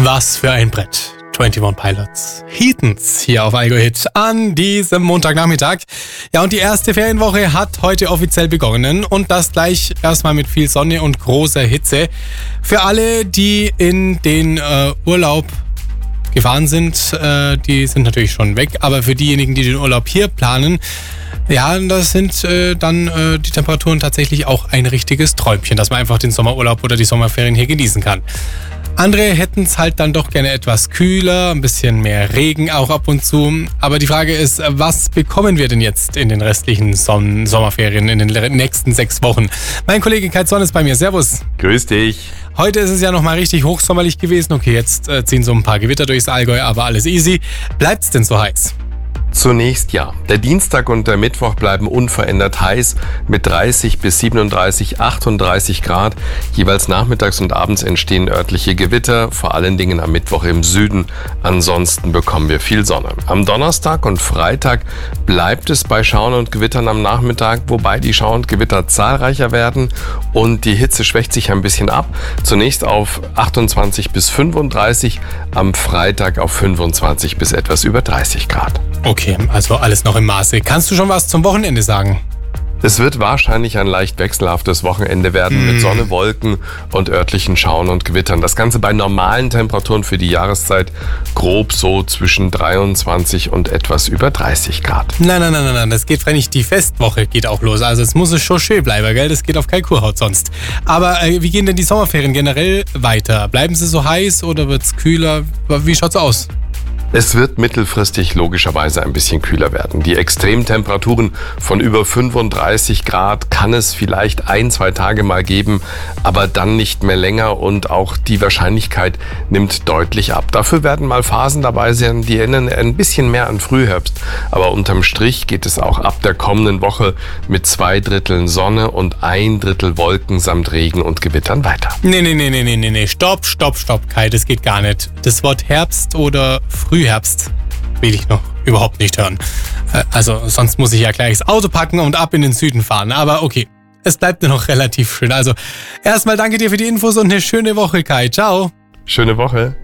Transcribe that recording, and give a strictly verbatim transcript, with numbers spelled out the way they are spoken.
Was für ein Brett. einundzwanzig Pilots. Heathens hier auf Allgäu Hit an diesem Montagnachmittag. Ja, und die erste Ferienwoche hat heute offiziell begonnen und das gleich erstmal mit viel Sonne und großer Hitze. Für alle, die in den äh, Urlaub gefahren sind, äh, die sind natürlich schon weg, aber für diejenigen, die den Urlaub hier planen, ja, das sind äh, dann äh, die Temperaturen tatsächlich auch ein richtiges Träumchen, dass man einfach den Sommerurlaub oder die Sommerferien hier genießen kann. Andere hätten es halt dann doch gerne etwas kühler, ein bisschen mehr Regen auch ab und zu. Aber die Frage ist, was bekommen wir denn jetzt in den restlichen Son- Sommerferien, in den nächsten sechs Wochen? Mein Kollege Kai Zorn ist bei mir. Servus. Grüß dich. Heute ist es ja nochmal richtig hochsommerlich gewesen. Okay, jetzt äh, ziehen so ein paar Gewitter durchs Allgäu, aber alles easy. Bleibt's denn so heiß? Zunächst ja. Der Dienstag und der Mittwoch bleiben unverändert heiß mit dreißig bis siebenunddreißig, achtunddreißig Grad. Jeweils nachmittags und abends entstehen örtliche Gewitter, vor allen Dingen am Mittwoch im Süden. Ansonsten bekommen wir viel Sonne. Am Donnerstag und Freitag bleibt es bei Schauern und Gewittern am Nachmittag, wobei die Schauer und Gewitter zahlreicher werden und die Hitze schwächt sich ein bisschen ab. Zunächst auf achtundzwanzig bis fünfunddreißig, am Freitag auf fünfundzwanzig bis etwas über dreißig Grad. Okay, also alles noch im Maße. Kannst du schon was zum Wochenende sagen? Es wird wahrscheinlich ein leicht wechselhaftes Wochenende werden mit Sonne, Wolken und örtlichen Schauern und Gewittern. Das Ganze bei normalen Temperaturen für die Jahreszeit grob so zwischen dreiundzwanzig und etwas über dreißig Grad. Nein, nein, nein, nein, nein, das geht nicht. Die Festwoche geht auch los. Also es muss es schon schön bleiben, gell? Das geht auf keine Kurhaut sonst. Aber äh, wie gehen denn die Sommerferien generell weiter? Bleiben sie so heiß oder wird's kühler? Wie schaut's aus? Es wird mittelfristig logischerweise ein bisschen kühler werden. Die Extremtemperaturen von über fünfunddreißig Grad kann es vielleicht ein, zwei Tage mal geben, aber dann nicht mehr länger und auch die Wahrscheinlichkeit nimmt deutlich ab. Dafür werden mal Phasen dabei sein, die erinnern ein bisschen mehr an Frühherbst. Aber unterm Strich geht es auch ab der kommenden Woche mit zwei Dritteln Sonne und ein Drittel Wolken samt Regen und Gewittern weiter. Nee, nee, nee, nee, nee, nee, stopp, stopp, stopp, Kai, das geht gar nicht. Das Wort Herbst oder Frühherbst Herbst will ich noch überhaupt nicht hören. Also sonst muss ich ja gleich das Auto packen und ab in den Süden fahren. Aber okay, es bleibt noch relativ schön. Also erstmal danke dir für die Infos und eine schöne Woche, Kai. Ciao. Schöne Woche.